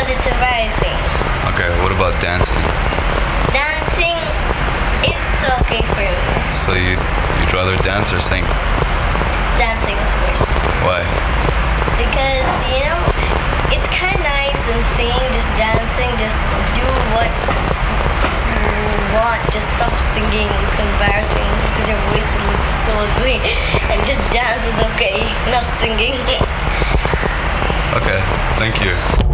it's embarrassing. Okay, what about dancing? Dancing, it's okay for me. So you'd rather dance or sing? Dancing, of course. Why? Because, it's kind of nice and singing, just dancing, just do what you want. Just stop singing, it's embarrassing because your voice looks so ugly. And just dance is okay, not singing. Okay, thank you.